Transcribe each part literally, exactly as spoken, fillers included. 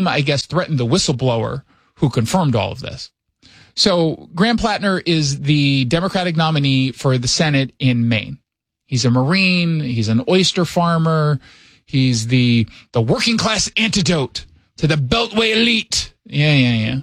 team, I guess, threatened the whistleblower who confirmed all of this. So Graham Plattner is the Democratic nominee for the Senate in Maine. He's a Marine. He's an oyster farmer. He's the the working class antidote to the Beltway elite. Yeah, yeah, yeah.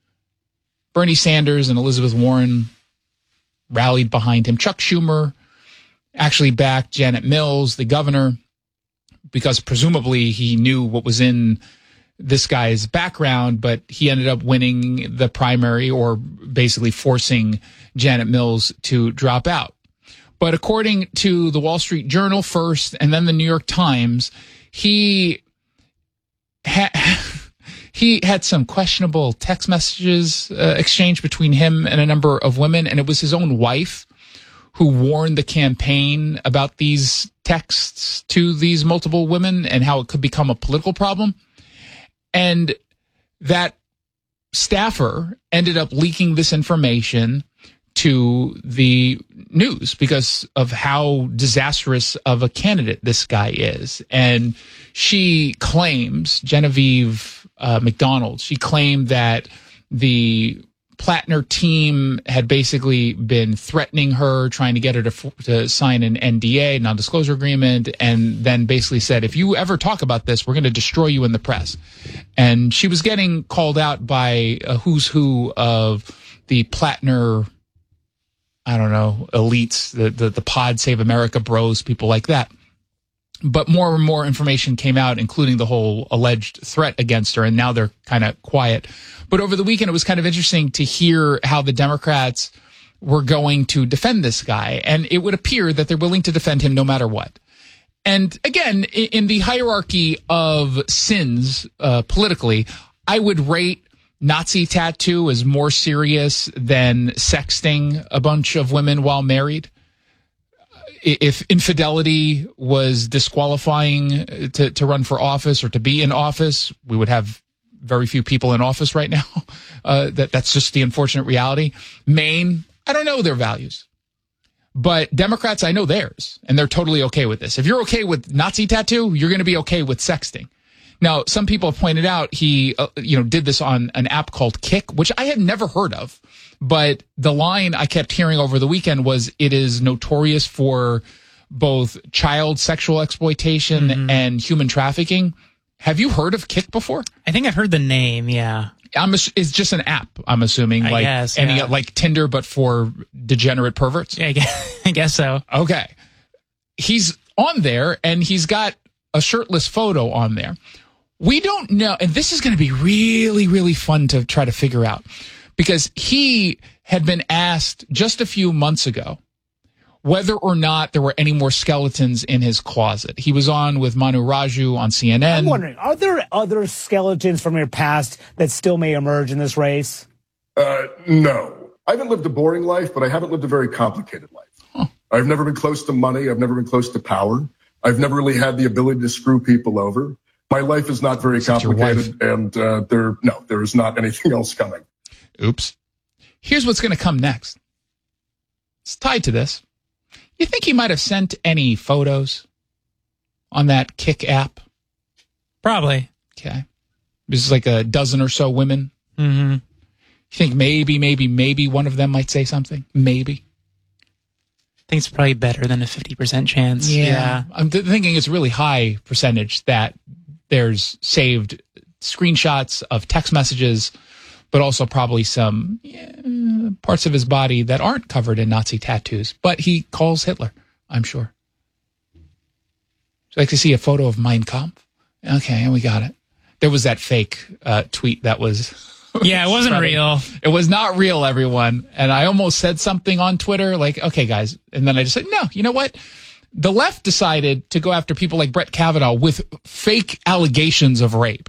Bernie Sanders and Elizabeth Warren rallied behind him. Chuck Schumer actually backed Janet Mills, the governor, because presumably he knew what was in this guy's background, but he ended up winning the primary, or basically forcing Janet Mills to drop out. But according to the Wall Street Journal first and then the New York Times, he ha- he had some questionable text messages uh, exchanged between him and a number of women, and it was his own wife who warned the campaign about these texts to these multiple women and how it could become a political problem. And that staffer ended up leaking this information to the news because of how disastrous of a candidate this guy is. And she claims, Genevieve uh, McDonald, she claimed that the Plattner team had basically been threatening her, trying to get her to, to sign an N D A, non-disclosure agreement, and then basically said, if you ever talk about this, we're going to destroy you in the press. And she was getting called out by a who's who of the Plattner, I don't know, elites, the, the, the Pod Save America bros, people like that. But more and more information came out, including the whole alleged threat against her, and now they're kind of quiet. But over the weekend, it was kind of interesting to hear how the Democrats were going to defend this guy. And it would appear that they're willing to defend him no matter what. And again, in the hierarchy of sins uh, politically, I would rate Nazi tattoo as more serious than sexting a bunch of women while married. If infidelity was disqualifying to, to run for office or to be in office, we would have very few people in office right now. Uh, that that's just the unfortunate reality. Maine, I don't know their values. But Democrats, I know theirs, and they're totally okay with this. If you're okay with Nazi tattoo, you're going to be okay with sexting. Now, some people have pointed out he, uh, you know, did this on an app called Kik, which I had never heard of. But the line I kept hearing over the weekend was it is notorious for both child sexual exploitation mm-hmm. and human trafficking. Have you heard of Kik before? I think I've heard the name, yeah. I'm, it's just an app, I'm assuming. I like guess, any, yeah. like Tinder, but for degenerate perverts? Yeah, I guess, I guess so. Okay. He's on there, and he's got a shirtless photo on there. We don't know, and this is going to be really, really fun to try to figure out, because he had been asked just a few months ago whether or not there were any more skeletons in his closet. He was on with Manu Raju on C N N. I'm wondering, are there other skeletons from your past that still may emerge in this race? Uh, no. I haven't lived a boring life, but I haven't lived a very complicated life. Huh. I've never been close to money. I've never been close to power. I've never really had the ability to screw people over. My life is not very complicated, and uh, there, no, there is not anything else coming. Oops. Here's what's going to come next. It's tied to this. You think he might have sent any photos on that Kik app? Probably. Okay. This is like a dozen or so women. Mm-hmm. You think maybe, maybe, maybe one of them might say something? Maybe. I think it's probably better than a fifty percent chance. Yeah. yeah. I'm th- thinking it's a really high percentage that there's saved screenshots of text messages, but also probably some yeah, parts of his body that aren't covered in Nazi tattoos. But he calls Hitler, I'm sure. Would you like to see a photo of Mein Kampf? Okay, we got it. There was that fake uh, tweet that was... Yeah, it wasn't real. It was not real, everyone. And I almost said something on Twitter like, okay, guys. And then I just said, no, you know what? The left decided to go after people like Brett Kavanaugh with fake allegations of rape.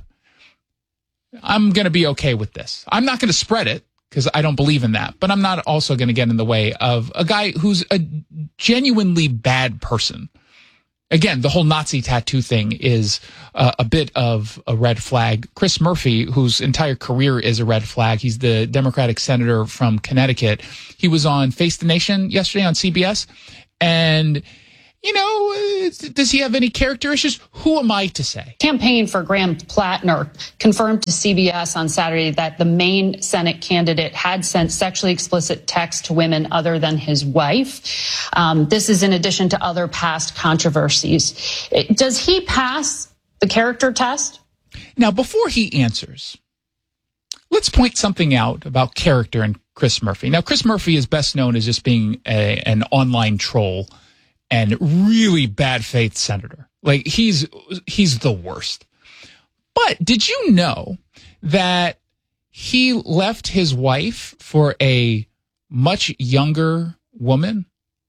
I'm going to be okay with this. I'm not going to spread it because I don't believe in that. But I'm not also going to get in the way of a guy who's a genuinely bad person. Again, the whole Nazi tattoo thing is uh, a bit of a red flag. Chris Murphy, whose entire career is a red flag, he's the Democratic senator from Connecticut. He was on Face the Nation yesterday on C B S. And you know, uh, does he have any character issues? Who am I to say? Campaign for Graham Plattner confirmed to C B S on Saturday that the Maine Senate candidate had sent sexually explicit texts to women other than his wife. Um, this is in addition to other past controversies. Does he pass the character test? Now, before he answers, let's point something out about character in Chris Murphy. Now, Chris Murphy is best known as just being a, an online troll and really bad faith senator. Like, he's he's the worst. But did you know that he left his wife for a much younger woman?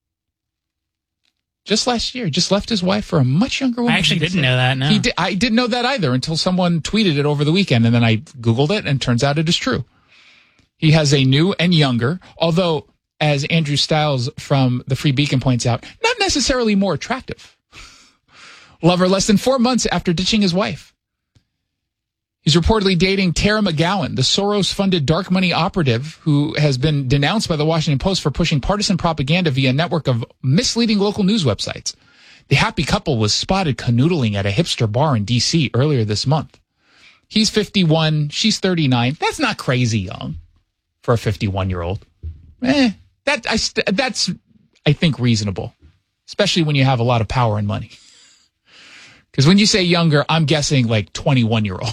Just last year, just left his wife for a much younger woman. I actually didn't know that, no. He did, I didn't know that either until someone tweeted it over the weekend, and then I Googled it, and it turns out it is true. He has a new and younger, although, as Andrew Stiles from the Free Beacon points out, not necessarily more attractive. Lover less than four months after ditching his wife. He's reportedly dating Tara McGowan, the Soros-funded dark money operative who has been denounced by the Washington Post for pushing partisan propaganda via a network of misleading local news websites. The happy couple was spotted canoodling at a hipster bar in D C earlier this month. He's fifty-one, she's thirty-nine. That's not crazy young for a fifty-one-year-old. Eh, that I st- that's, I think, reasonable, especially when you have a lot of power and money. Because when you say younger, I'm guessing like twenty-one-year-old.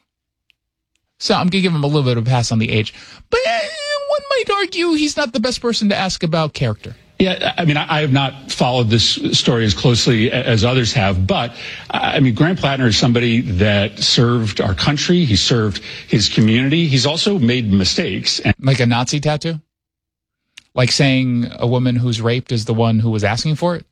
So I'm going to give him a little bit of a pass on the age. But uh, one might argue he's not the best person to ask about character. Yeah, I mean, I have not followed this story as closely as others have, but I mean, Graham Plattner is somebody that served our country. He served his community. He's also made mistakes. Like a Nazi tattoo? Like saying a woman who's raped is the one who was asking for it?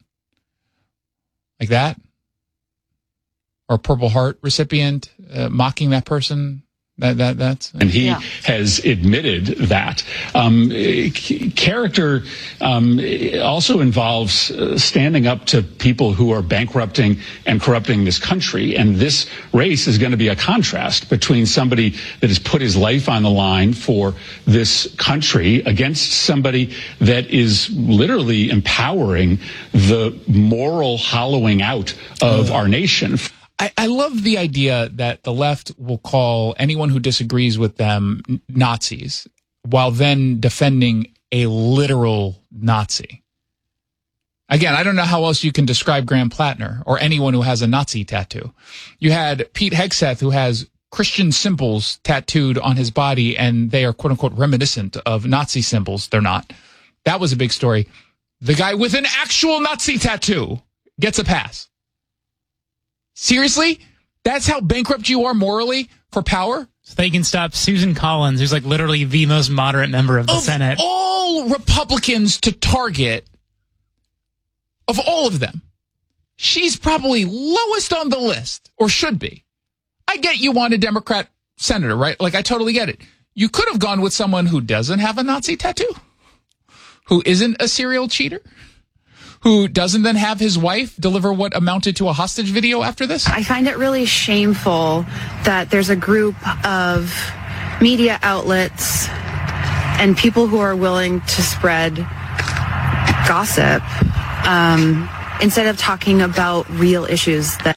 Like that? Or a Purple Heart recipient uh, mocking that person? That, that, that's, uh, and he yeah. has admitted that. Um, c- character um, also involves uh, standing up to people who are bankrupting and corrupting this country. And this race is going to be a contrast between somebody that has put his life on the line for this country against somebody that is literally empowering the moral hollowing out of our nation. I, I love the idea that the left will call anyone who disagrees with them Nazis while then defending a literal Nazi. Again, I don't know how else you can describe Graham Plattner or anyone who has a Nazi tattoo. You had Pete Hegseth, who has Christian symbols tattooed on his body, and they are quote unquote reminiscent of Nazi symbols. They're not. That was a big story. The guy with an actual Nazi tattoo gets a pass. Seriously? That's how bankrupt you are morally for power? So they can stop Susan Collins, who's like literally the most moderate member of the Of Senate. all Republicans to target, of all of them, she's probably lowest on the list, or should be. I get you want a Democrat senator, right? Like, I totally get it. You could have gone with someone who doesn't have a Nazi tattoo, who isn't a serial cheater, who doesn't then have his wife deliver what amounted to a hostage video after this? I find it really shameful that there's a group of media outlets and people who are willing to spread gossip um, instead of talking about real issues that.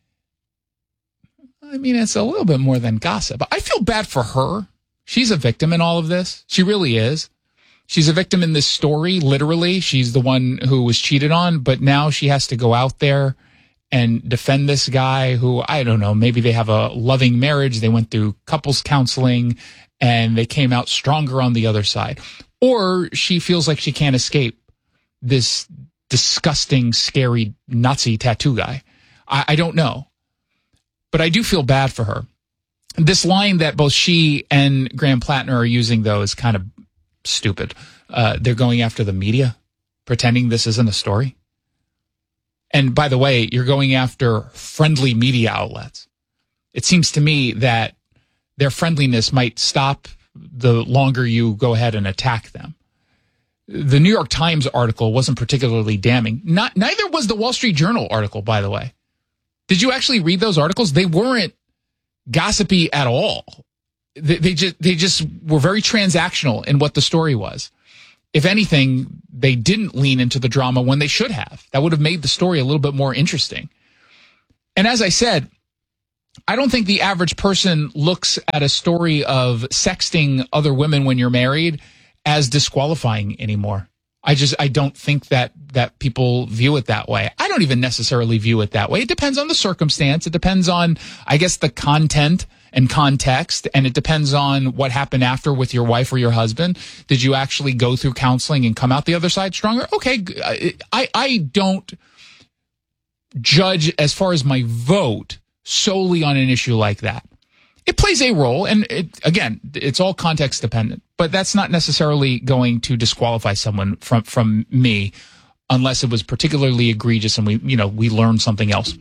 I mean, it's a little bit more than gossip. I feel bad for her. She's a victim in all of this. She really is. She's a victim in this story, literally. She's the one who was cheated on, but now she has to go out there and defend this guy who, I don't know, maybe they have a loving marriage. They went through couples counseling and they came out stronger on the other side. Or she feels like she can't escape this disgusting, scary Nazi tattoo guy. I, I don't know. But I do feel bad for her. This line that both she and Graham Plattner are using, though, is kind of stupid. Uh, they're going after the media, pretending this isn't a story. And by the way, you're going after friendly media outlets. It seems to me that their friendliness might stop the longer you go ahead and attack them. The New York Times article wasn't particularly damning. Not, neither was the Wall Street Journal article, by the way. Did you actually read those articles? They weren't gossipy at all. They, they just they just were very transactional in what the story was. if anything, they didn't lean into the drama when they should have. That would have made the story a little bit more interesting. And as I said, I don't think the average person looks at a story of sexting other women when you're married as disqualifying anymore. I just, I don't think that, that people view it that way. I don't even necessarily view it that way. It depends on the circumstance. It depends on, I guess, the content and context, and it depends on what happened after with your wife or your husband. Did you actually go through counseling and come out the other side stronger? Okay. I, I don't judge as far as my vote solely on an issue like that. It plays a role, and it, again, it's all context dependent, but that's not necessarily going to disqualify someone from, from me unless it was particularly egregious and we, you know, we learned something else.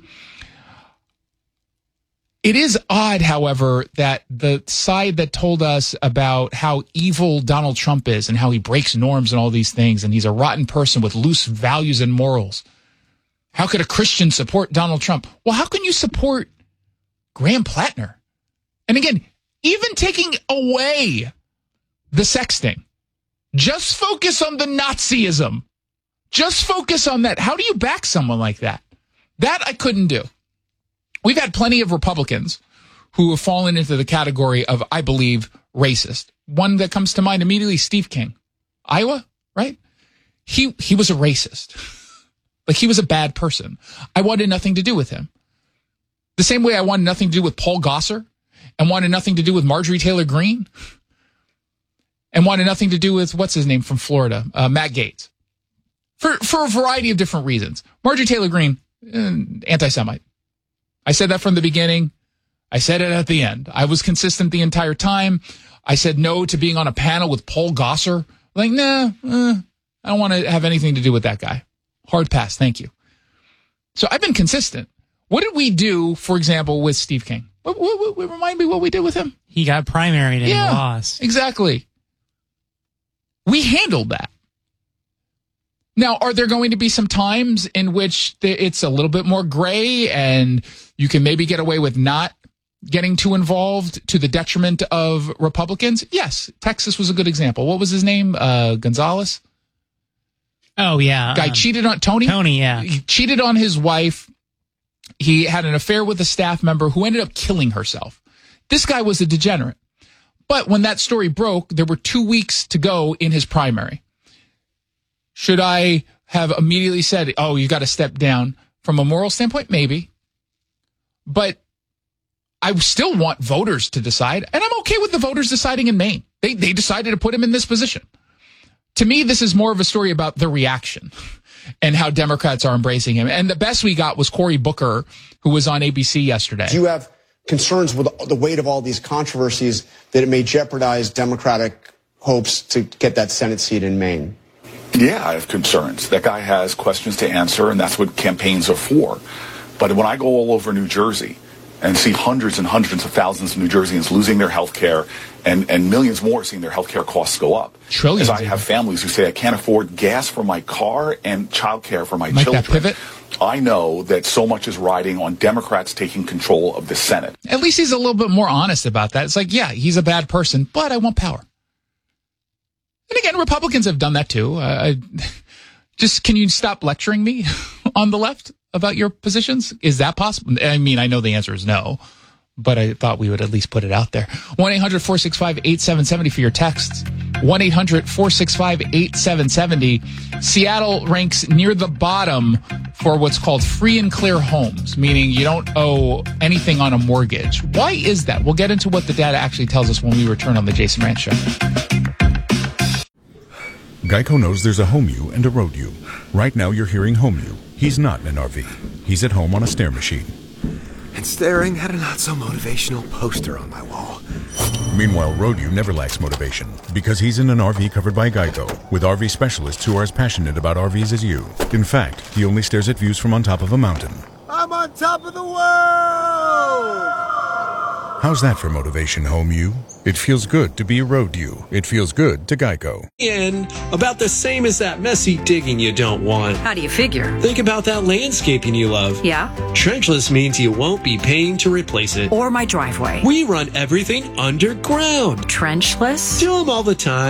It is odd, however, that the side that told us about how evil Donald Trump is and how he breaks norms and all these things, and he's a rotten person with loose values and morals. How could a Christian support Donald Trump? Well, how can you support Graham Plattner? And again, even taking away the sexting, just focus on the Nazism. Just focus on that. How do you back someone like that? That I couldn't do. We've had plenty of Republicans who have fallen into the category of, I believe, racist. One that comes to mind immediately, Steve King. Iowa, right? He he was a racist. Like, he was a bad person. I wanted nothing to do with him. The same way I wanted nothing to do with Paul Gosar and wanted nothing to do with Marjorie Taylor Greene and wanted nothing to do with, what's his name from Florida, uh, Matt Gaetz. For, for a variety of different reasons. Marjorie Taylor Greene, eh, anti-Semite. I said that from the beginning. I said it at the end. I was consistent the entire time. I said no to being on a panel with Paul Gosar. Like, nah, eh, I don't want to have anything to do with that guy. Hard pass, thank you. So I've been consistent. What did we do, for example, with Steve King? What, what, what, remind me what we did with him? He got primaried and yeah, he lost. Exactly. We handled that. Now, are there going to be some times in which it's a little bit more gray and you can maybe get away with not getting too involved to the detriment of Republicans? Yes. Texas was a good example. What was his name? Uh, Gonzalez? Oh, yeah. Guy um, cheated on Tony? Tony, yeah. He cheated on his wife. He had an affair with a staff member who ended up killing herself. This guy was a degenerate. But when that story broke, there were two weeks to go in his primary. Should I have immediately said, oh, you got to step down? From a moral standpoint, maybe. But I still want voters to decide, and I'm okay with the voters deciding in Maine. They they decided to put him in this position. To me, this is more of a story about the reaction and how Democrats are embracing him. And the best we got was Cory Booker, who was on A B C yesterday. Do you have concerns with the weight of all these controversies that it may jeopardize Democratic hopes to get that Senate seat in Maine? Yeah, I have concerns. That guy has questions to answer, and that's what campaigns are for. But when I go all over New Jersey and see hundreds and hundreds of thousands of New Jerseyans losing their health care and, and millions more seeing their health care costs go up. Trillions. As I have families who say, I can't afford gas for my car and child care for my Like children. that pivot? I know that so much is riding on Democrats taking control of the Senate. At least he's a little bit more honest about that. It's like, yeah, he's a bad person, but I want power. And again, Republicans have done that too. Uh, just, can you stop lecturing me on the left about your positions? Is that possible? I mean, I know the answer is no, but I thought we would at least put it out there. one eight hundred four six five eight seven seven zero for your texts. one eight hundred four six five eight seven seven zero. Seattle ranks near the bottom for what's called free and clear homes, meaning you don't owe anything on a mortgage. Why is that? We'll get into what the data actually tells us when we return on the Jason Rantz Show. Geico knows there's a home you and a road you. Right now you're hearing home you. He's not in an R V. He's at home on a stair machine. And staring at a not-so-motivational poster on my wall. Meanwhile, road you never lacks motivation because he's in an R V covered by Geico with R V specialists who are as passionate about R Vs as you. In fact, he only stares at views from on top of a mountain. I'm on top of the world! How's that for motivation, home you? It feels good to be a road you. It feels good to Geico. And about the same as that messy digging you don't want. How do you figure? Think about that landscaping you love. Yeah? Trenchless means you won't be paying to replace it. Or my driveway. We run everything underground. Trenchless? Do them all the time.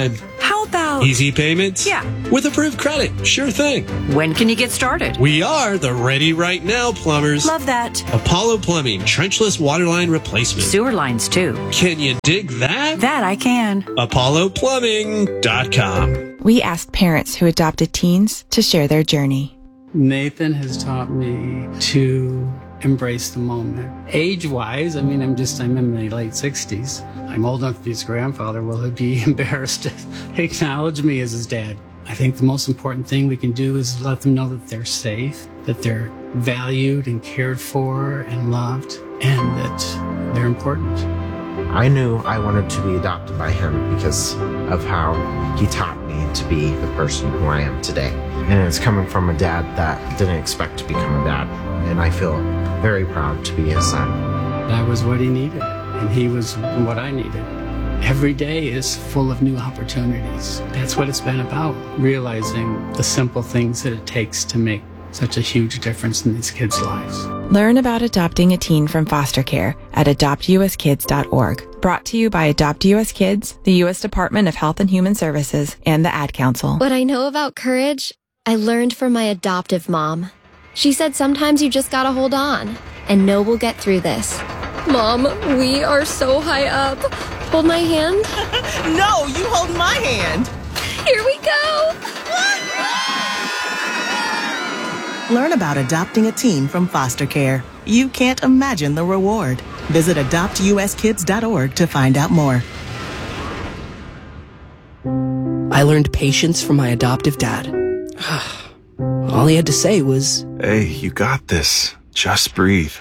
How about... Easy payments? Yeah. With approved credit. Sure thing. When can you get started? We are the Ready Right Now plumbers. Love that. Apollo Plumbing, trenchless waterline replacement. Sewer lines, too. Can you dig that? That I can. Apollo Plumbing dot com. We asked parents who adopted teens to share their journey. Nathan has taught me to embrace the moment. Age-wise, I mean, I'm just, I'm in my late sixties. I'm old enough to be his grandfather. Will he be embarrassed to acknowledge me as his dad? I think the most important thing we can do is let them know that they're safe, that they're valued and cared for and loved, and that they're important. I knew I wanted to be adopted by him because of how he taught me to be the person who I am today. And it's coming from a dad that didn't expect to become a dad. And I feel very proud to be his son. That was what he needed, and he was what I needed. Every day is full of new opportunities. That's what it's been about, realizing the simple things that it takes to make such a huge difference in these kids' lives. Learn about adopting a teen from foster care at adopt u s kids dot org. Brought to you by Adopt U S Kids, the U S Department of Health and Human Services, and the Ad Council. What I know about courage, I learned from my adoptive mom. She said sometimes you just gotta hold on and know we'll get through this. Mom, we are so high up. Hold my hand. No, you hold my hand. Here we go. Learn about adopting a teen from foster care. You can't imagine the reward. Visit adopt u s kids dot org to find out more. I learned patience from my adoptive dad. All he had to say was, "Hey, you got this. Just breathe."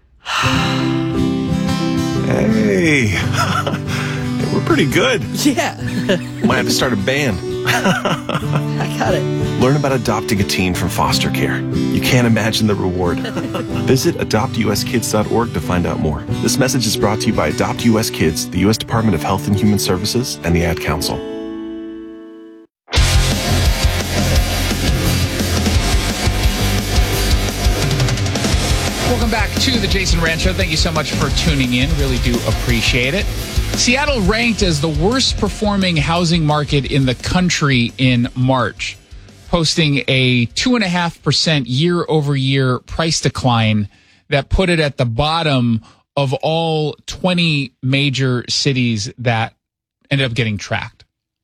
Hey, we're pretty good. Yeah. Might have to start a band. I got it. Learn about adopting a teen from foster care. You can't imagine the reward. Visit adopt u s kids dot org to find out more. This message is brought to you by Adopt U S Kids, the U S Department of Health and Human Services, and the Ad Council. Welcome back to the Jason Rand Show. Thank you so much for tuning in. Really do appreciate it. Seattle ranked as the worst performing housing market in the country in March, posting a two point five percent year over year price decline that put it at the bottom of all twenty major cities that ended up getting tracked.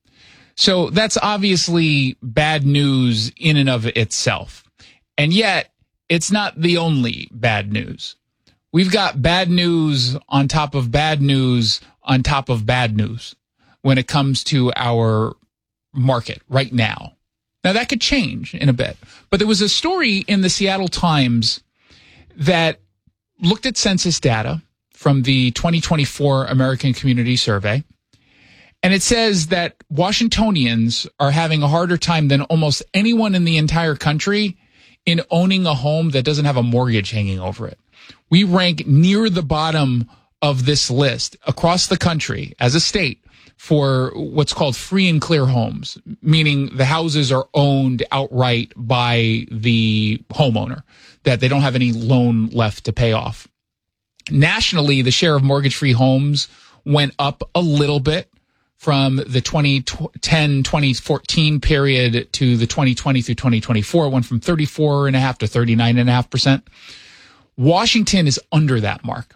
So that's obviously bad news in and of itself. And yet, it's not the only bad news. We've got bad news on top of bad news on top of bad news when it comes to our market right now. Now, that could change in a bit. But there was a story in the Seattle Times that looked at census data from the twenty twenty-four American Community Survey. And it says that Washingtonians are having a harder time than almost anyone in the entire country in owning a home that doesn't have a mortgage hanging over it. We rank near the bottom of this list across the country as a state for what's called free and clear homes, meaning the houses are owned outright by the homeowner, that they don't have any loan left to pay off. Nationally, the share of mortgage-free homes went up a little bit from the twenty ten twenty fourteen period to the twenty twenty through twenty twenty-four. It went from thirty-four point five to thirty-nine point five percent. Washington is under that mark.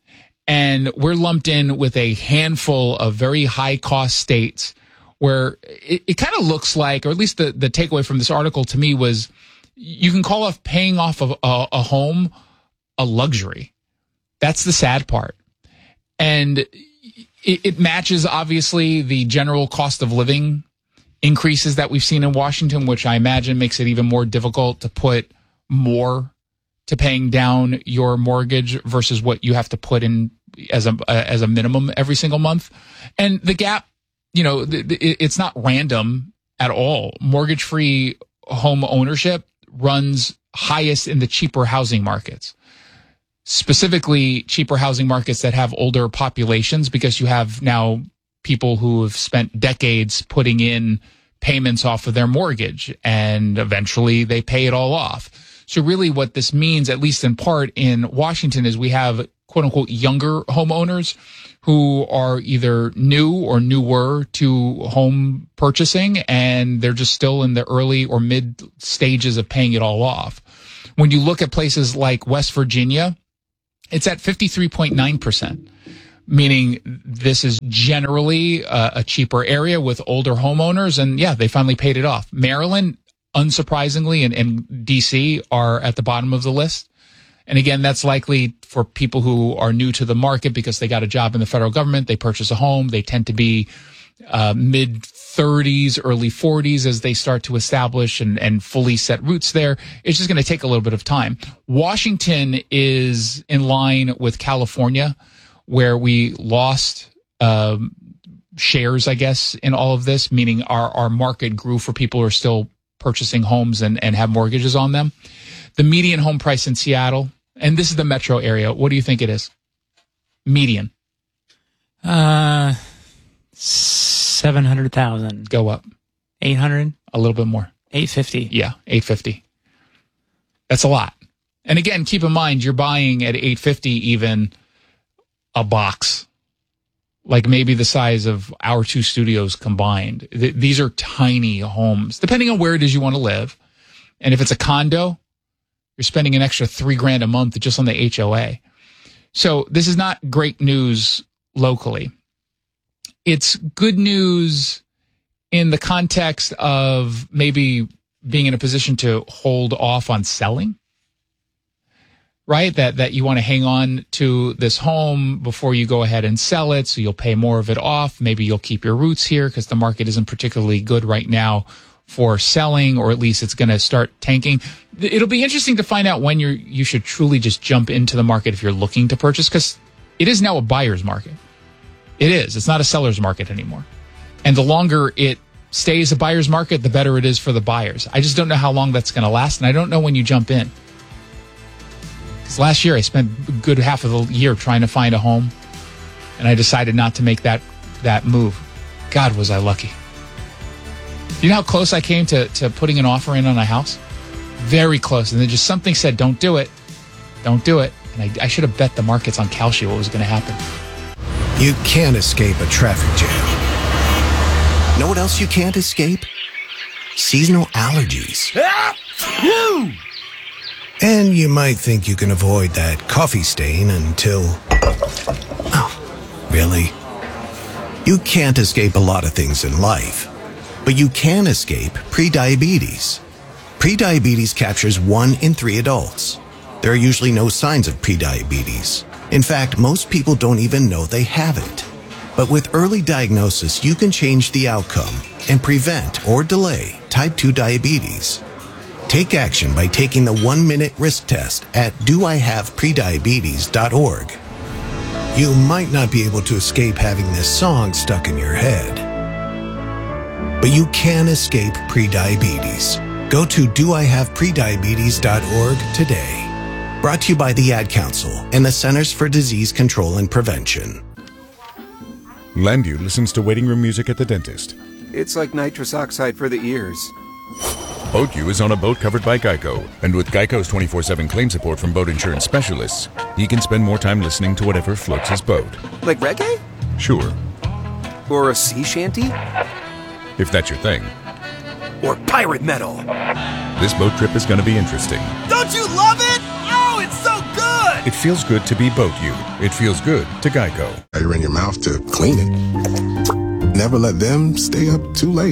And we're lumped in with a handful of very high-cost states where it, it kind of looks like, or at least the, the takeaway from this article to me was, you can call off paying off of a, a home a luxury. That's the sad part. And it, it matches, obviously, the general cost of living increases that we've seen in Washington, which I imagine makes it even more difficult to put more to paying down your mortgage versus what you have to put in as a as a minimum every single month. And the gap, you know, the, the, it's not random at all. Mortgage-free home ownership runs highest in the cheaper housing markets, specifically cheaper housing markets that have older populations, because you have now people who have spent decades putting in payments off of their mortgage, and eventually they pay it all off. So really what this means, at least in part in Washington, is we have quote unquote younger homeowners who are either new or newer to home purchasing, and they're just still in the early or mid stages of paying it all off. When you look at places like West Virginia, it's at fifty-three point nine percent, meaning this is generally a, a cheaper area with older homeowners. And yeah, they finally paid it off. Maryland, unsurprisingly, and, and D C are at the bottom of the list. And again, that's likely for people who are new to the market because they got a job in the federal government. They purchase a home. They tend to be uh, mid thirties, early forties as they start to establish and, and fully set roots there. It's just going to take a little bit of time. Washington is in line with California, where we lost um, shares, I guess, in all of this, meaning our, our market grew for people who are still purchasing homes and, and have mortgages on them. The median home price in Seattle, and this is the metro area, what do you think it is? Median. Uh, seven hundred thousand. Go up. eight hundred. A little bit more. eight fifty. Yeah, eight fifty. That's a lot. And again, keep in mind, you're buying at eight fifty even a box, like maybe the size of our two studios combined. Th- these are tiny homes, depending on where it is you want to live. And if it's a condo, you're spending an extra three grand a month just on the H O A. So this is not great news locally. It's good news in the context of maybe being in a position to hold off on selling, right? That that you want to hang on to this home before you go ahead and sell it, so you'll pay more of it off. Maybe you'll keep your roots here because the market isn't particularly good right now for selling, or at least it's going to start tanking. It'll be interesting to find out when you're you should truly just jump into the market if you're looking to purchase, because it is now a buyer's market. It is. It's not a seller's market anymore. And the longer it stays a buyer's market, the better it is for the buyers. I just don't know how long that's going to last, and I don't know when you jump in. Because last year I spent a good half of the year trying to find a home, and I decided not to make that that move. God, was I lucky. You know how close I came to, to putting an offer in on a house? Very close. And then just something said, don't do it. Don't do it. And I, I should have bet the markets on Kalshi what was going to happen. You can't escape a traffic jam. Know what else you can't escape? Seasonal allergies. And you might think you can avoid that coffee stain until... Oh, really? You can't escape a lot of things in life. But you can escape prediabetes. Prediabetes captures one in three adults. There are usually no signs of prediabetes. In fact, most people don't even know they have it. But with early diagnosis, you can change the outcome and prevent or delay type two diabetes. Take action by taking the one-minute risk test at do I have prediabetes dot org. You might not be able to escape having this song stuck in your head, but you can escape prediabetes. Go to do I have prediabetes dot org today. Brought to you by the Ad Council and the Centers for Disease Control and Prevention. Landu listens to waiting room music at the dentist. It's like nitrous oxide for the ears. BoatU is on a boat covered by Geico, and with Geico's twenty-four seven claim support from boat insurance specialists, he can spend more time listening to whatever floats his boat. Like reggae? Sure. Or a sea shanty? If that's your thing. Or pirate metal? This boat trip is going to be interesting. Don't you love it? Oh, it's so good! It feels good to be BoatU. It feels good to Geico. You're in your mouth to clean it. Never let them stay up too late.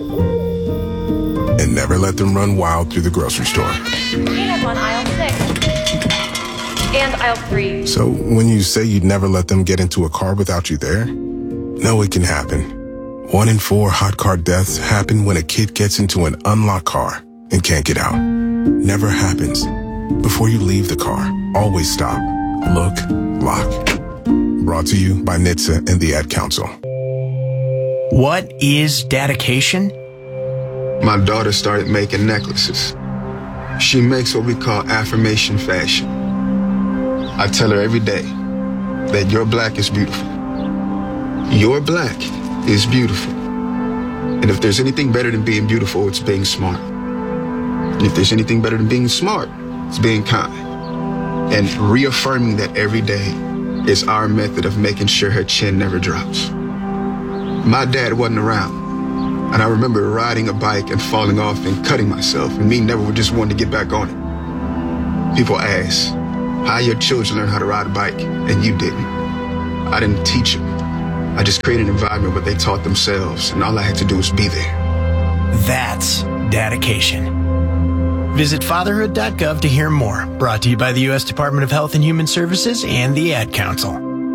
And never let them run wild through the grocery store. We have on aisle six. And aisle three. So when you say you'd never let them get into a car without you there, no, it can happen. One in four hot car deaths happen when a kid gets into an unlocked car and can't get out. Never happens. Before you leave the car, always stop, look, lock. Brought to you by N H T S A and the Ad Council. What is dedication? My daughter started making necklaces. She makes what we call affirmation fashion. I tell her every day that your black is beautiful. Your black is beautiful. And if there's anything better than being beautiful, it's being smart. And if there's anything better than being smart, it's being kind. And reaffirming that every day is our method of making sure her chin never drops. My dad wasn't around, and I remember riding a bike and falling off and cutting myself, and me never just wanted to get back on it. People ask, how your children learn how to ride a bike, and you didn't. I didn't teach them. I just created an environment where they taught themselves, and all I had to do was be there. That's dedication. Visit fatherhood dot gov to hear more. Brought to you by the U S Department of Health and Human Services and the Ad Council.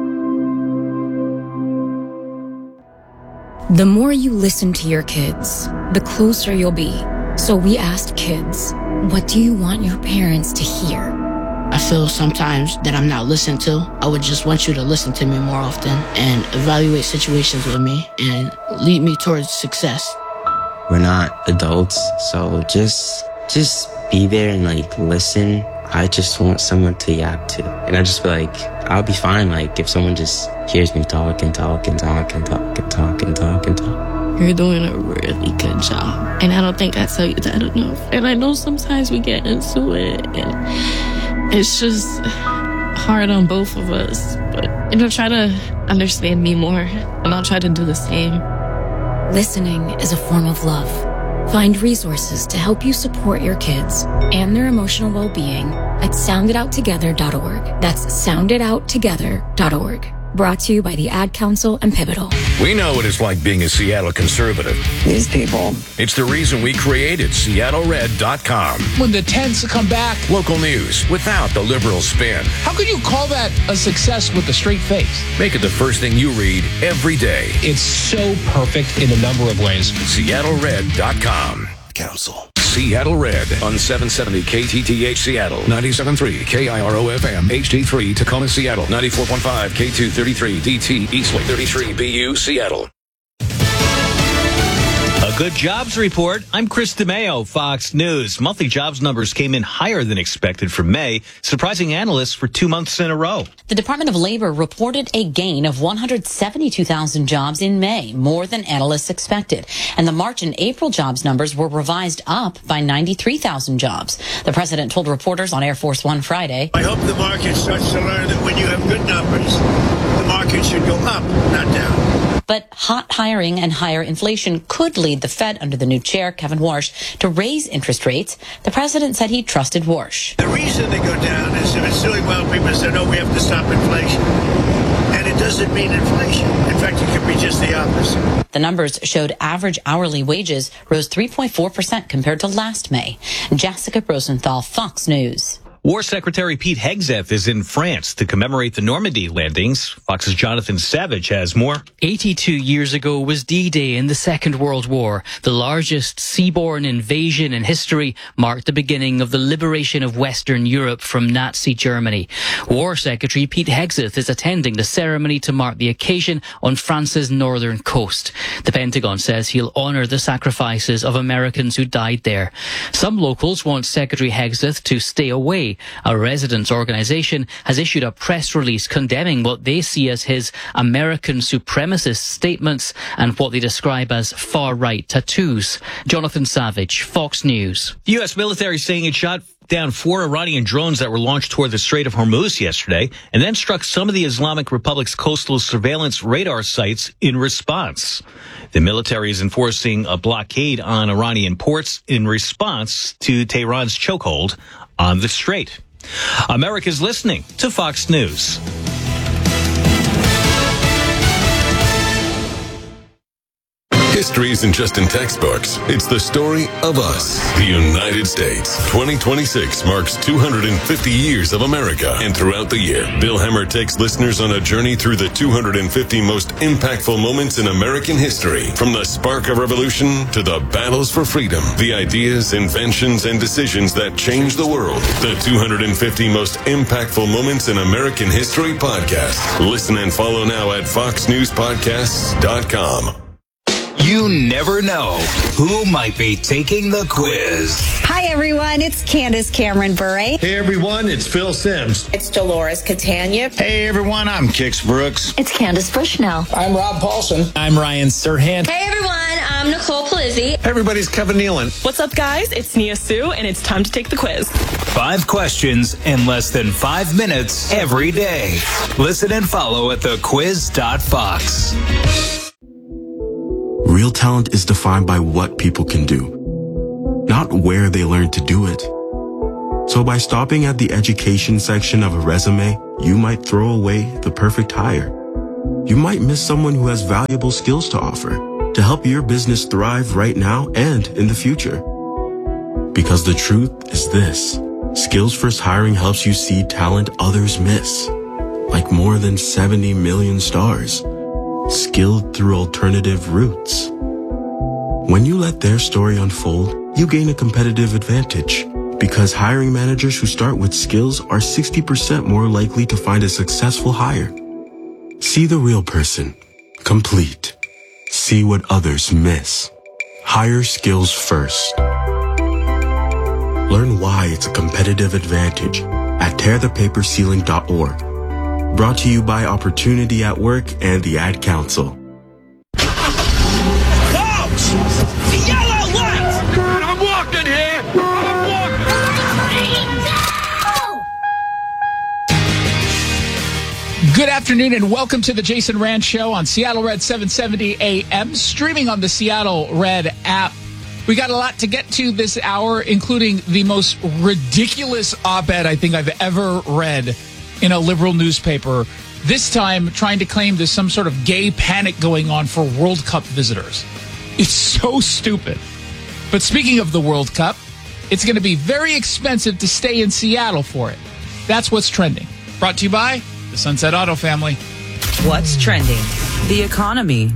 The more you listen to your kids, the closer you'll be. So we asked kids, what do you want your parents to hear? I feel sometimes that I'm not listened to. I would just want you to listen to me more often and evaluate situations with me and lead me towards success. We're not adults, so just just be there and like listen. I just want someone to yap to. And I just feel like I'll be fine like if someone just hears me talk and talk and talk and talk and talk and talk and talk. You're doing a really good job. And I don't think I tell you that enough. And I know sometimes we get into it and it's just hard on both of us. But you know, try to understand me more and I'll try to do the same. Listening is a form of love. Find resources to help you support your kids and their emotional well-being at sound it out together dot org. That's sound it out together dot org. Brought to you by the Ad Council and Pivotal. We know what it's like being a Seattle conservative. These people. It's the reason we created Seattle Red dot com. When the tents come back. Local news without the liberal spin. How could you call that a success with a straight face? Make it the first thing you read every day. It's so perfect in a number of ways. Seattle Red dot com. Council. Seattle Red on seven seventy K T T H Seattle, ninety-seven point three K I R O F M, H D three Tacoma Seattle, ninety-four point five K two thirty-three D T Eastlake, thirty-three B U Seattle. A good jobs report. I'm Chris DeMeo, Fox News. Monthly jobs numbers came in higher than expected for May, surprising analysts for two months in a row. The Department of Labor reported a gain of one hundred seventy-two thousand jobs in May, more than analysts expected. And the March and April jobs numbers were revised up by ninety-three thousand jobs. The president told reporters on Air Force One Friday, I hope the market starts to learn that when you have good numbers, the market should go up, not down. But hot hiring and higher inflation could lead the Fed under the new chair, Kevin Warsh, to raise interest rates. The president said he trusted Warsh. The reason they go down is if it's doing well, people say, no, we have to stop inflation. And it doesn't mean inflation. In fact, it could be just the opposite. The numbers showed average hourly wages rose three point four percent compared to last May. Jessica Rosenthal, Fox News. War Secretary Pete Hegseth is in France to commemorate the Normandy landings. Fox's Jonathan Savage has more. eighty-two years ago was D-Day in the Second World War. The largest seaborne invasion in history marked the beginning of the liberation of Western Europe from Nazi Germany. War Secretary Pete Hegseth is attending the ceremony to mark the occasion on France's northern coast. The Pentagon says he'll honour the sacrifices of Americans who died there. Some locals want Secretary Hegseth to stay away. A residents' organisation has issued a press release condemning what they see as his American supremacist statements and what they describe as far-right tattoos. Jonathan Savage, Fox News. The U S military saying it shot down four Iranian drones that were launched toward the Strait of Hormuz yesterday and then struck some of the Islamic Republic's coastal surveillance radar sites in response. The military is enforcing a blockade on Iranian ports in response to Tehran's chokehold on the Strait. America's listening to Fox News. History isn't just in textbooks. It's the story of us, the United States. twenty twenty-six marks two hundred fifty years of America. And throughout the year, Bill Hemmer takes listeners on a journey through the two hundred fifty most impactful moments in American history. From the spark of revolution to the battles for freedom, the ideas, inventions, and decisions that changed the world. The two hundred fifty most impactful moments in American history podcast. Listen and follow now at fox news podcasts dot com. You never know who might be taking the quiz. Hi, everyone. It's Candace Cameron Bure. Hey, everyone. It's Phil Sims. It's Dolores Catania. Hey, everyone. I'm Kix Brooks. It's Candace Bushnell. I'm Rob Paulson. I'm Ryan Serhant. Hey, everyone. I'm Nicole Palizzi. Hey, everybody. It's Kevin Nealon. What's up, guys? It's Nia Sue, and it's time to take the quiz. Five questions in less than five minutes every day. Listen and follow at the quiz dot fox. Real talent is defined by what people can do, not where they learn to do it. So by stopping at the education section of a resume, you might throw away the perfect hire. You might miss someone who has valuable skills to offer to help your business thrive right now and in the future. Because the truth is this, Skills First Hiring helps you see talent others miss, like more than seventy million stars, skilled through alternative routes. When you let their story unfold, you gain a competitive advantage. Because hiring managers who start with skills are sixty percent more likely to find a successful hire. See the real person. Complete. See what others miss. Hire skills first. Learn why it's a competitive advantage at tear the paper ceiling dot org. Brought to you by Opportunity at Work and the Ad Council. Coach! The yellow light! I'm walking here! I'm walking! Good afternoon and welcome to the Jason Rand Show on Seattle Red seven seventy A M, streaming on the Seattle Red app. We got a lot to get to this hour, including the most ridiculous op-ed I think I've ever read in a liberal newspaper. This time trying to claim there's some sort of gay panic going on for World Cup visitors. It's so stupid. But speaking of the World Cup, it's going to be very expensive to stay in Seattle for it. That's what's trending. Brought to you by the Sunset Auto family. What's trending? The economy.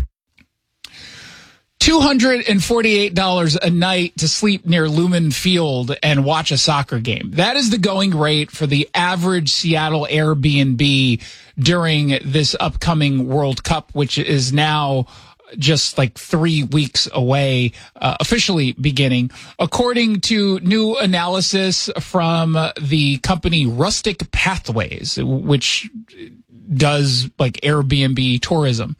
two hundred forty-eight dollars a night to sleep near Lumen Field and watch a soccer game. That is the going rate for the average Seattle Airbnb during this upcoming World Cup, which is now just like three weeks away, uh, officially beginning. According to new analysis from the company Rustic Pathways, which does like Airbnb tourism,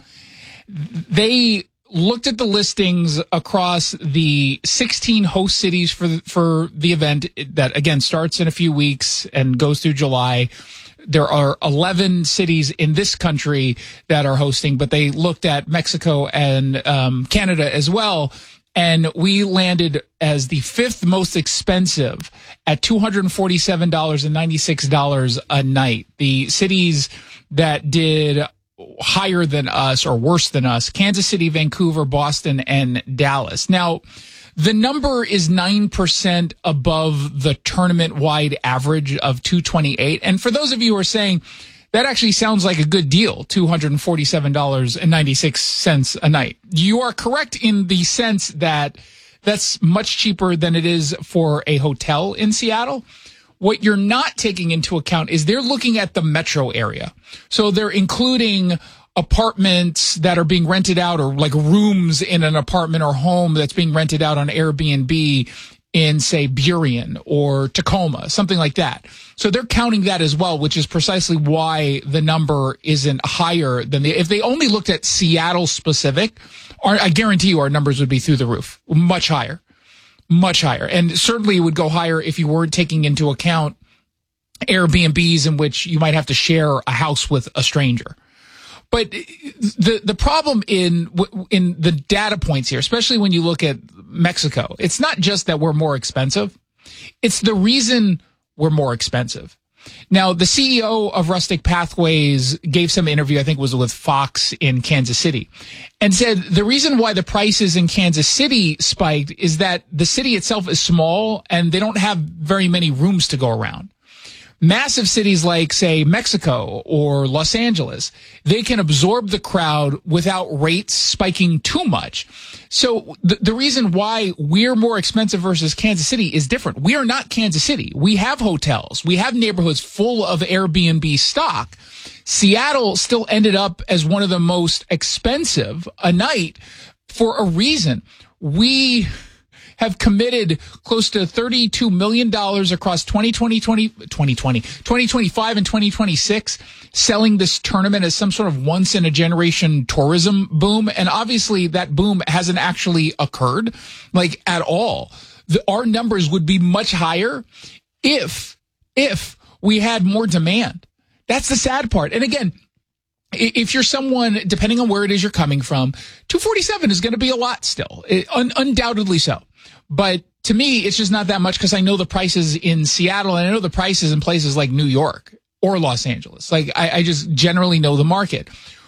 they looked at the listings across the sixteen host cities for the, for the event that, again, starts in a few weeks and goes through July. There are eleven cities in this country that are hosting, but they looked at Mexico and um, Canada as well. And we landed as the fifth most expensive at two hundred forty-seven dollars and ninety-six cents a night. The cities that did higher than us or worse than us: Kansas City, Vancouver, Boston, and Dallas. Now, the number is nine percent above the tournament-wide average of two hundred twenty-eight dollars. And for those of you who are saying, that actually sounds like a good deal, two hundred forty-seven dollars and ninety-six cents a night, you are correct in the sense that that's much cheaper than it is for a hotel in Seattle. What you're not taking into account is they're looking at the metro area. So they're including apartments that are being rented out, or like rooms in an apartment or home that's being rented out on Airbnb in, say, Burien or Tacoma, something like that. So they're counting that as well, which is precisely why the number isn't higher than the, if they only looked at Seattle specific, our, I guarantee you our numbers would be through the roof, much higher. Much higher. And certainly it would go higher if you weren't taking into account Airbnbs in which you might have to share a house with a stranger. But the the problem in in the data points here, especially when you look at Mexico, it's not just that we're more expensive. It's the reason we're more expensive. Now, the C E O of Rustic Pathways gave some interview, I think it was with Fox in Kansas City, and said the reason why the prices in Kansas City spiked is that the city itself is small and they don't have very many rooms to go around. Massive cities like, say, Mexico or Los Angeles, they can absorb the crowd without rates spiking too much. So the, the reason why we're more expensive versus Kansas City is different. We are not Kansas City. We have hotels. We have neighborhoods full of Airbnb stock. Seattle still ended up as one of the most expensive a night for a reason. We have committed close to thirty-two million dollars across twenty twenty, twenty twenty, twenty twenty-five and twenty twenty-six, selling this tournament as some sort of once-in-a-generation tourism boom. And obviously that boom hasn't actually occurred, like, at all. The, our numbers would be much higher if, if we had more demand. That's the sad part. And again, if you're someone, depending on where it is you're coming from, two forty-seven is going to be a lot still, it, un- undoubtedly so. But to me, it's just not that much because I know the prices in Seattle and I know the prices in places like New York or Los Angeles. Like I, I just generally know the market.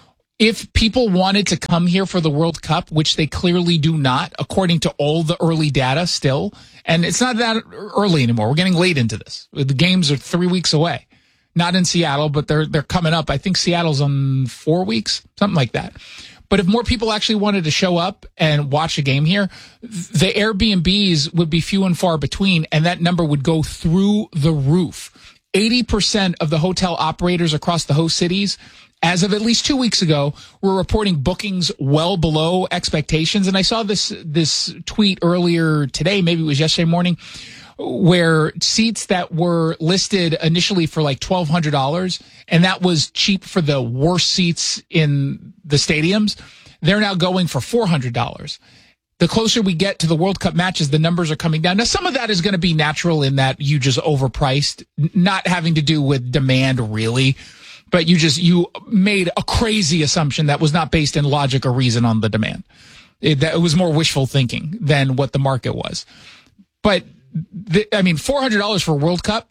If people wanted to come here for the World Cup, which they clearly do not, according to all the early data still, and it's not that early anymore. We're getting late into this. The games are three weeks away. Not in Seattle, but they're they're coming up. I think Seattle's on four weeks, something like that. But if more people actually wanted to show up and watch a game here, the Airbnbs would be few and far between, and that number would go through the roof. eighty percent of the hotel operators across the host cities, as of at least two weeks ago, were reporting bookings well below expectations. And I saw this this tweet earlier today, maybe it was yesterday morning, where seats that were listed initially for like twelve hundred dollars, and that was cheap for the worst seats in the stadiums, they're now going for four hundred dollars. The closer we get to the World Cup matches, the numbers are coming down. Now, some of that is going to be natural in that you just overpriced, not having to do with demand really, but you just, you made a crazy assumption that was not based in logic or reason on the demand. It, that, it was more wishful thinking than what the market was. But The, I mean, four hundred dollars for a World Cup,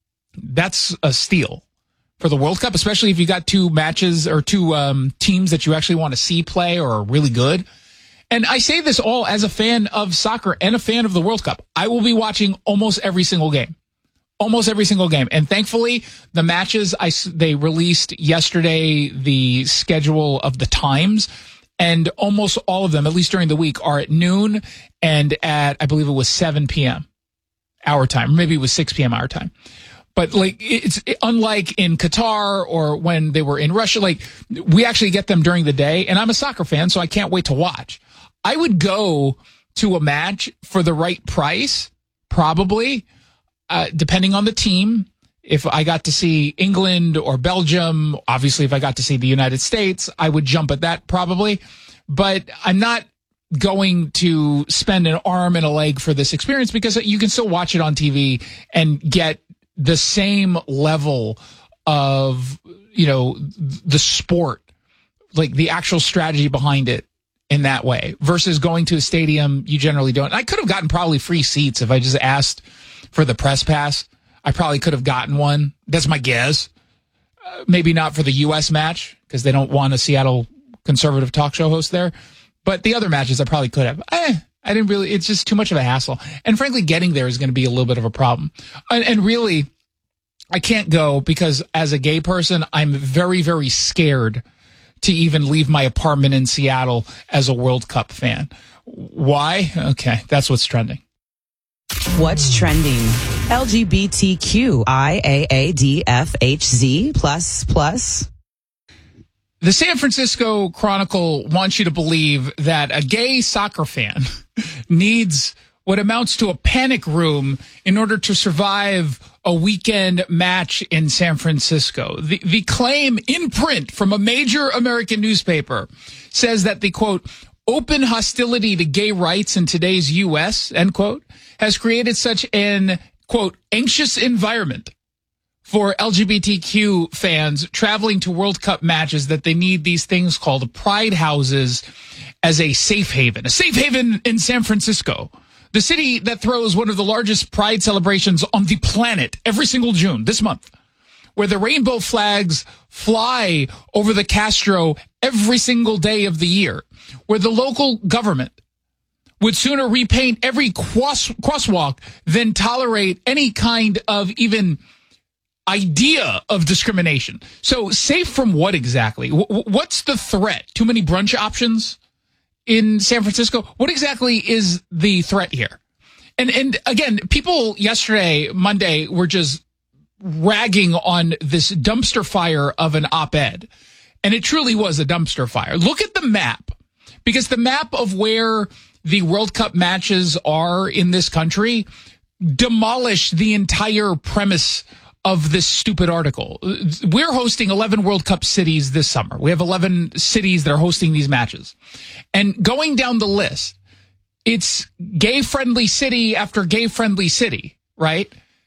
that's a steal for the World Cup, especially if you got two matches or two um, teams that you actually want to see play or are really good. And I say this all as a fan of soccer and a fan of the World Cup. I will be watching almost every single game, almost every single game. And thankfully, the matches, I, they released yesterday the schedule of the times. And almost all of them, at least during the week, are at noon and at, I believe it was seven p.m. our time. Maybe it was six p.m. our time. But like, it's unlike in Qatar or when they were in Russia, like we actually get them during the day. And I'm a soccer fan, so I can't wait to watch. I would go to a match for the right price, probably, uh, depending on the team. If I got to see England or Belgium, obviously if I got to see the United States, I would jump at that probably. But I'm not going to spend an arm and a leg for this experience because you can still watch it on T V and get the same level of, you know, the sport, like the actual strategy behind it in that way versus going to a stadium. You generally don't. I could have gotten probably free seats if I just asked for the press pass. I probably could have gotten one. That's my guess. Uh, maybe not for the U S match because they don't want a Seattle conservative talk show host there. But the other matches I probably could have. Eh, I didn't really, it's just too much of a hassle. And frankly, getting there is going to be a little bit of a problem. And, and really, I can't go because as a gay person, I'm very, very scared to even leave my apartment in Seattle as a World Cup fan. Why? Okay, that's what's trending. What's trending? L G B T Q I A A D F H Z plus plus. The San Francisco Chronicle wants you to believe that a gay soccer fan needs what amounts to a panic room in order to survive a weekend match in San Francisco. The, the claim in print from a major American newspaper says that the, quote, open hostility to gay rights in today's U S, end quote, has created such an, quote, anxious environment for L G B T Q fans traveling to World Cup matches that they need these things called pride houses as a safe haven. A safe haven in San Francisco, the city that throws one of the largest pride celebrations on the planet every single June, this month, where the rainbow flags fly over the Castro every single day of the year, where the local government would sooner repaint every cross, crosswalk than tolerate any kind of even idea of discrimination. So safe from what exactly? W- what's the threat? Too many brunch options in San Francisco? What exactly is the threat here? And and again, people yesterday, Monday, were just ragging on this dumpster fire of an op-ed. And it truly was a dumpster fire. Look at the map, because the map of where the World Cup matches are in this country demolished the entire premise of this stupid article. We're hosting eleven World Cup cities this summer. We have eleven cities that are hosting these matches. And going down the list, it's gay-friendly city after gay-friendly city, right?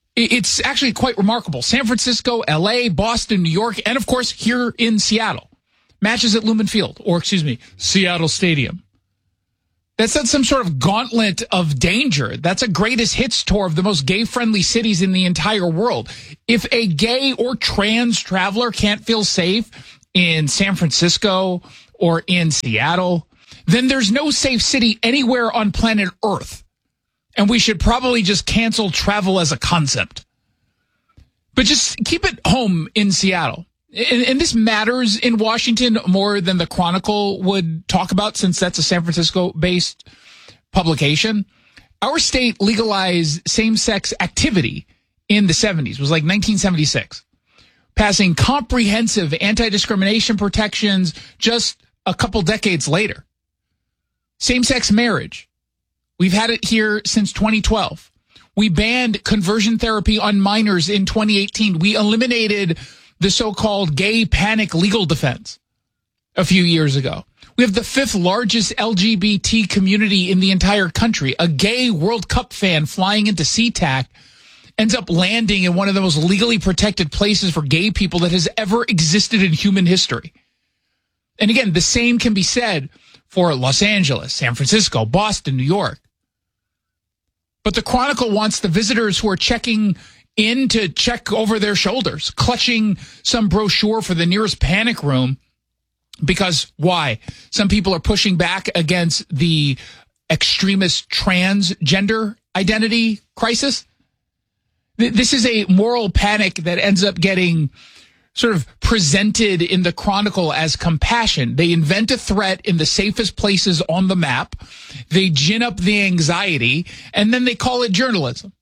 It's actually quite remarkable. San Francisco, L A, Boston, New York, and of course here in Seattle. Matches at Lumen Field, or excuse me, Seattle Stadium. That's not some sort of gauntlet of danger. That's a greatest hits tour of the most gay-friendly cities in the entire world. If a gay or trans traveler can't feel safe in San Francisco or in Seattle, then there's no safe city anywhere on planet Earth. And we should probably just cancel travel as a concept. But just keep it home in Seattle. And, and this matters in Washington more than the Chronicle would talk about, since that's a San Francisco-based publication. Our state legalized same-sex activity in the seventies. It was like nineteen seventy-six. Passing comprehensive anti-discrimination protections just a couple decades later. Same-sex marriage. We've had it here since twenty twelve. We banned conversion therapy on minors in twenty eighteen. We eliminated the so-called gay panic legal defense a few years ago. We have the fifth largest L G B T community in the entire country. A gay World Cup fan flying into SeaTac ends up landing in one of the most legally protected places for gay people that has ever existed in human history. And again, the same can be said for Los Angeles, San Francisco, Boston, New York. But the Chronicle wants the visitors who are checking in to check over their shoulders, clutching some brochure for the nearest panic room. Because why? Some people are pushing back against the extremist transgender identity crisis. This is a moral panic that ends up getting sort of presented in the Chronicle as compassion. They invent a threat in the safest places on the map. They gin up the anxiety, and then they call it journalism.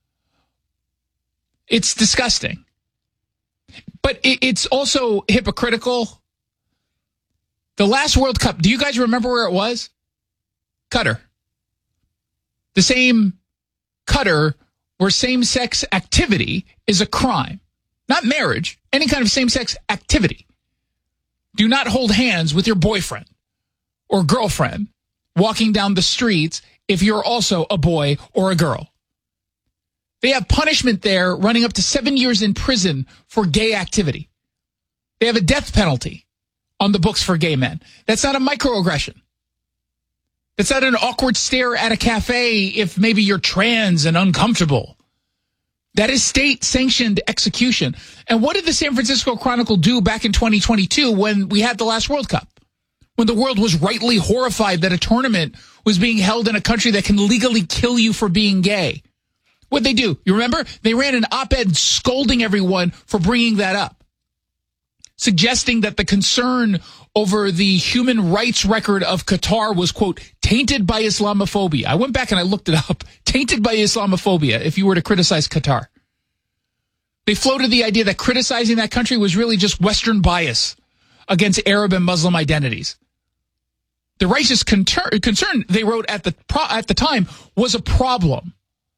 It's disgusting. But it's also hypocritical. The last World Cup, do you guys remember where it was? Qatar. The same Qatar where same-sex activity is a crime. Not marriage, any kind of same-sex activity. Do not hold hands with your boyfriend or girlfriend walking down the streets if you're also a boy or a girl. They have punishment there running up to seven years in prison for gay activity. They have a death penalty on the books for gay men. That's not a microaggression. That's not an awkward stare at a cafe if maybe you're trans and uncomfortable. That is state-sanctioned execution. And what did the San Francisco Chronicle do back in twenty twenty-two when we had the last World Cup? When the world was rightly horrified that a tournament was being held in a country that can legally kill you for being gay. What'd they do? You remember? They ran an op-ed scolding everyone for bringing that up, suggesting that the concern over the human rights record of Qatar was, quote, tainted by Islamophobia. I went back and I looked it up. Tainted by Islamophobia, if you were to criticize Qatar. They floated the idea that criticizing that country was really just Western bias against Arab and Muslim identities. The righteous concern, concern they wrote at the pro, at the time was a problem.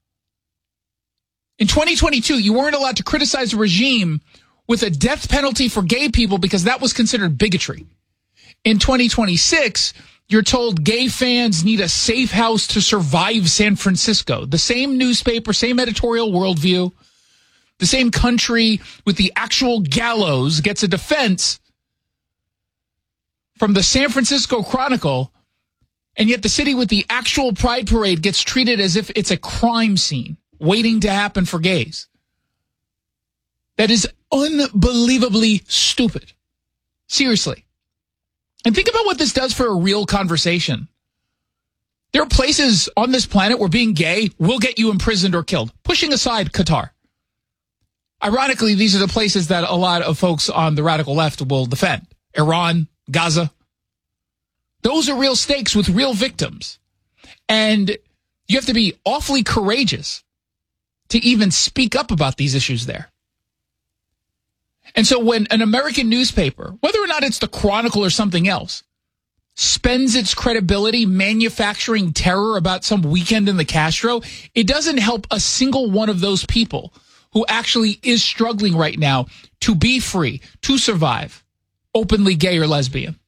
In twenty twenty-two, you weren't allowed to criticize a regime with a death penalty for gay people because that was considered bigotry. In twenty twenty-six, you're told gay fans need a safe house to survive San Francisco. The same newspaper, same editorial worldview, the same country with the actual gallows gets a defense from the San Francisco Chronicle, and yet the city with the actual Pride Parade gets treated as if it's a crime scene waiting to happen for gays. That is unbelievably stupid. Seriously. And think about what this does for a real conversation. There are places on this planet where being gay will get you imprisoned or killed, pushing aside Qatar. Ironically, these are the places that a lot of folks on the radical left will defend. Iran, Gaza. Those are real stakes with real victims. And you have to be awfully courageous to even speak up about these issues there. And so when an American newspaper, whether or not it's the Chronicle or something else, spends its credibility manufacturing terror about some weekend in the Castro, it doesn't help a single one of those people who actually is struggling right now to be free, to survive, openly gay or lesbian.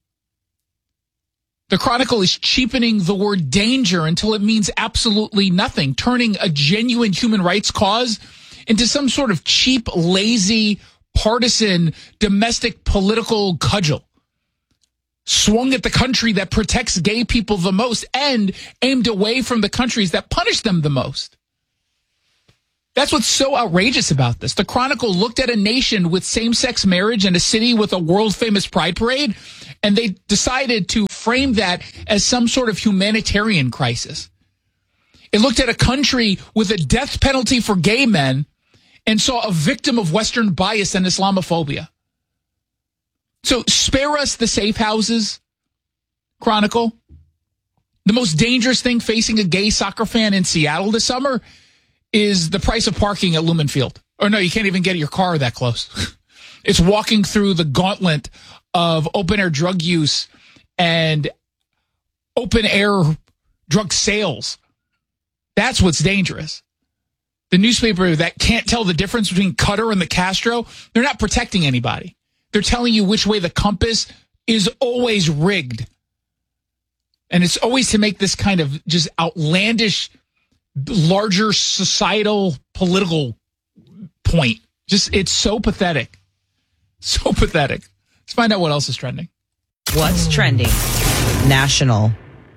The Chronicle is cheapening the word danger until it means absolutely nothing, turning a genuine human rights cause into some sort of cheap, lazy, partisan, domestic political cudgel swung at the country that protects gay people the most and aimed away from the countries that punish them the most. That's what's so outrageous about this. The Chronicle looked at a nation with same-sex marriage and a city with a world-famous pride parade, and they decided to frame that as some sort of humanitarian crisis. It looked at a country with a death penalty for gay men and saw a victim of Western bias and Islamophobia. So spare us the safe houses, Chronicle. The most dangerous thing facing a gay soccer fan in Seattle this summer is the price of parking at Lumen Field. Or no, you can't even get your car that close. It's walking through the gauntlet of open-air drug use and open-air drug sales. That's what's dangerous. The newspaper that can't tell the difference between Cutter and the Castro, they're not protecting anybody. They're telling you which way the compass is always rigged. And it's always to make this kind of just outlandish, larger societal political point. Just, it's so pathetic. So pathetic. Let's find out what else is trending. What's trending? National.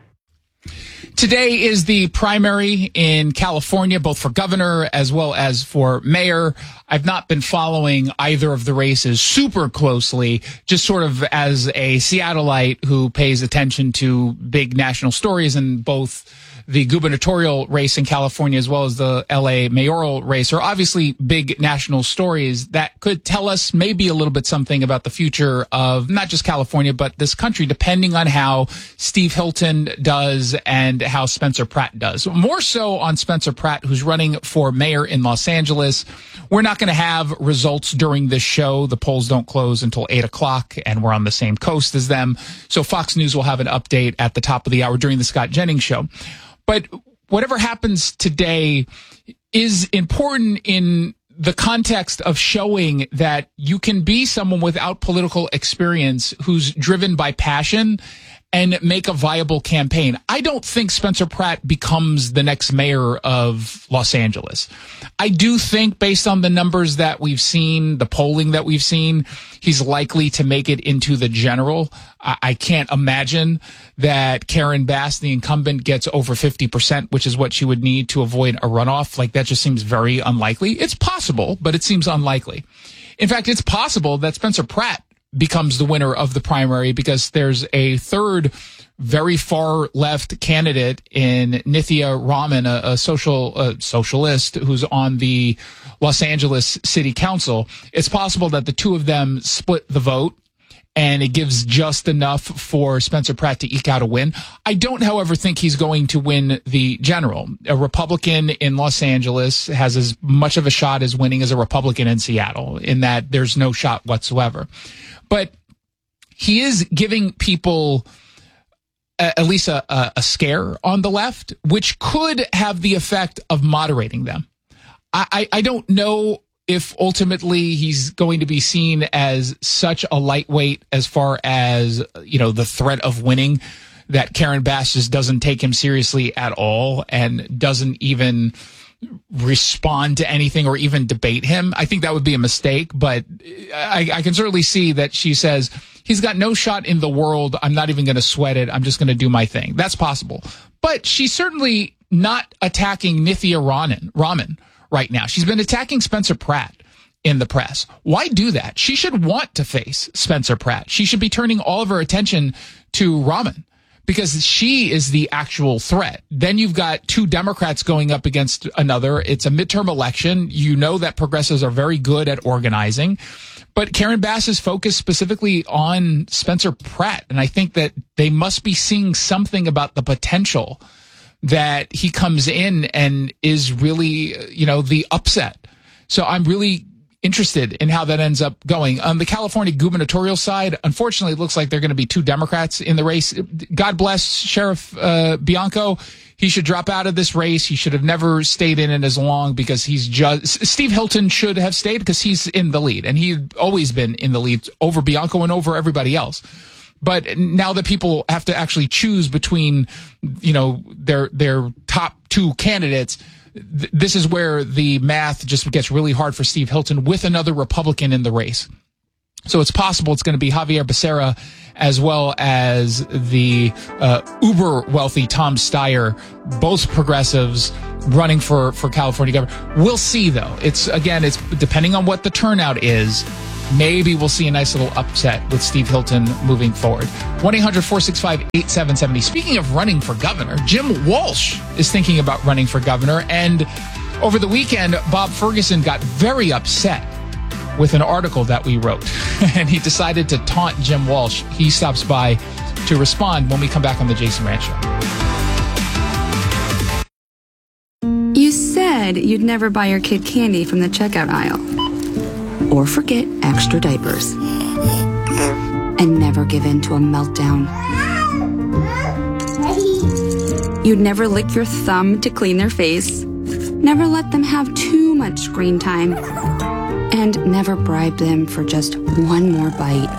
Today is the primary in California, both for governor as well as for mayor. I've not been following either of the races super closely, just sort of as a Seattleite who pays attention to big national stories, and both the gubernatorial race in California as well as the L A mayoral race are obviously big national stories that could tell us maybe a little bit something about the future of not just California, but this country, depending on how Steve Hilton does and how Spencer Pratt does. More so on Spencer Pratt, who's running for mayor in Los Angeles. We're not going to have results during this show. The polls don't close until eight o'clock, and we're on the same coast as them. So Fox News will have an update at the top of the hour during the Scott Jennings show. But whatever happens today is important in the context of showing that you can be someone without political experience who's driven by passion and make a viable campaign. I don't think Spencer Pratt becomes the next mayor of Los Angeles. I do think, based on the numbers that we've seen, the polling that we've seen, he's likely to make it into the general. I, I can't imagine that Karen Bass, the incumbent, gets over fifty percent, which is what she would need to avoid a runoff. Like, that just seems very unlikely. It's possible, but it seems unlikely. In fact, it's possible that Spencer Pratt becomes the winner of the primary because there's a third very far left candidate in Nithya Raman, a, a social uh, socialist who's on the Los Angeles City Council. It's possible that the two of them split the vote, and it gives just enough for Spencer Pratt to eke out a win. I don't, however, think he's going to win the general. A Republican in Los Angeles has as much of a shot as winning as a Republican in Seattle, in that there's no shot whatsoever. But he is giving people a, at least a, a, a scare on the left, which could have the effect of moderating them. I, I, I don't know if ultimately he's going to be seen as such a lightweight as far as, you know, the threat of winning, that Karen Bass just doesn't take him seriously at all and doesn't even respond to anything or even debate him. I think that would be a mistake, but I, I can certainly see that she says, he's got no shot in the world. I'm not even going to sweat it. I'm just going to do my thing. That's possible. But she's certainly not attacking Nithya Raman, Raman right now. She's been attacking Spencer Pratt in the press. Why do that? She should want to face Spencer Pratt. She should be turning all of her attention to Raman, because she is the actual threat. Then you've got two Democrats going up against another. It's a midterm election. You know that progressives are very good at organizing. But Karen Bass is focused specifically on Spencer Pratt. And I think that they must be seeing something about the potential that he comes in and is really, you know, the upset. So I'm really interested in how that ends up going. On the California gubernatorial side, unfortunately, it looks like they're going to be two Democrats in the race. God bless Sheriff uh, Bianco. He should drop out of this race. He should have never stayed in it as long, because he's just, Steve Hilton should have stayed because he's in the lead, and he's always been in the lead over Bianco and over everybody else. But now that people have to actually choose between, you know, their their top two candidates, th- this is where the math just gets really hard for Steve Hilton with another Republican in the race. So it's possible it's going to be Javier Becerra as well as the uh, uber wealthy Tom Steyer, both progressives running for, for California governor. We'll see, though. It's again, it's depending on what the turnout is. Maybe we'll see a nice little upset with Steve Hilton moving forward. one eight hundred four six five eight seven seven zero. Speaking of running for governor, Jim Walsh is thinking about running for governor. And over the weekend, Bob Ferguson got very upset with an article that we wrote. And he decided to taunt Jim Walsh. He stops by to respond when we come back on the Jason Rantz Show. You said you'd never buy your kid candy from the checkout aisle. Or forget extra diapers. And never give in to a meltdown. You'd never lick your thumb to clean their face. Never let them have too much screen time. And never bribe them for just one more bite.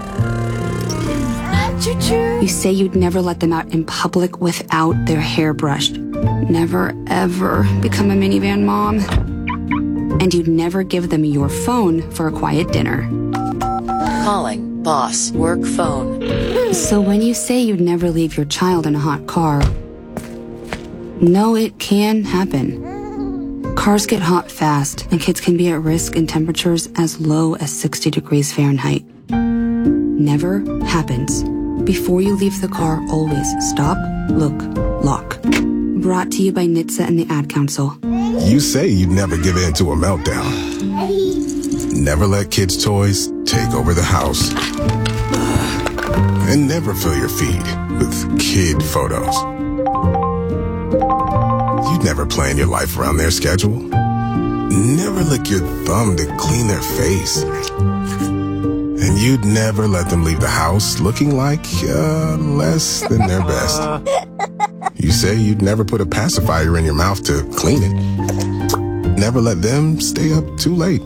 You say you'd never let them out in public without their hair brushed. Never, ever become a minivan mom. And you'd never give them your phone for a quiet dinner. Calling boss work phone. So when you say you'd never leave your child in a hot car, no, it can happen. Cars get hot fast, and kids can be at risk in temperatures as low as sixty degrees Fahrenheit. Never happens. Before you leave the car, always stop, look, lock. Brought to you by N H T S A and the Ad Council. You say you'd never give in to a meltdown. Never let kids' toys take over the house. And never fill your feed with kid photos. You'd never plan your life around their schedule. Never lick your thumb to clean their face. And you'd never let them leave the house looking like uh, less than their best. You say you'd never put a pacifier in your mouth to clean it. Never let them stay up too late.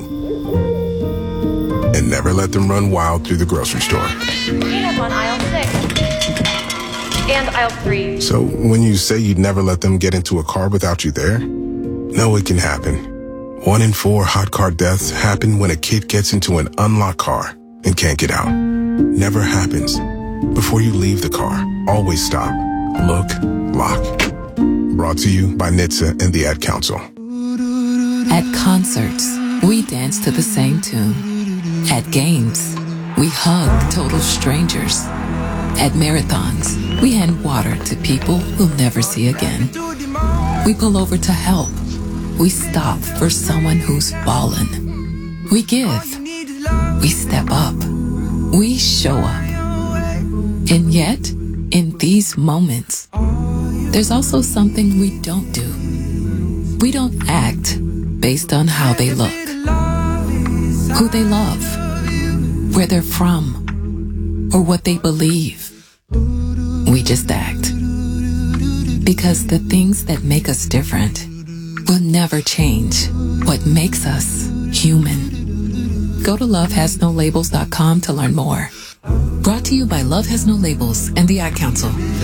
And never let them run wild through the grocery store. We have on aisle six. And aisle three. So when you say you'd never let them get into a car without you there, no, it can happen. One in four hot car deaths happen when a kid gets into an unlocked car and can't get out. Never happens. Before you leave the car, always stop, look, lock. Brought to you by N H T S A and the Ad Council. At concerts, we dance to the same tune. At games, we hug total strangers. At marathons, we hand water to people we'll never see again. We pull over to help. We stop for someone who's fallen. We give. We step up. We show up. And yet, in these moments, there's also something we don't do. We don't act based on how they look, who they love, where they're from, or what they believe. We just act. Because the things that make us different will never change what makes us human. Go to love has no labels dot com to learn more. Brought to you by Love Has No Labels and the Ad Council.